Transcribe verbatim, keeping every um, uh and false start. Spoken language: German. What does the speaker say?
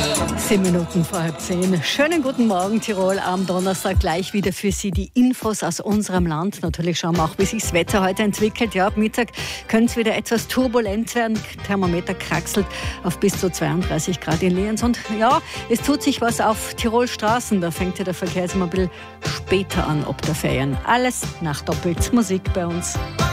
Zehn Minuten vor halb zehn. Schönen guten Morgen, Tirol. Am Donnerstag gleich wieder für Sie die Infos aus unserem Land. Natürlich schauen wir auch, wie sich das Wetter heute entwickelt. Ja, ab Mittag könnte es wieder etwas turbulent werden. Thermometer kraxelt auf bis zu zweiunddreißig Grad in Lienz. Und ja, es tut sich was auf Tirol Straßen. Da fängt ja der Verkehr jetzt immer ein bisschen später an, ob der Ferien. Alles nach Doppelt Musik bei uns.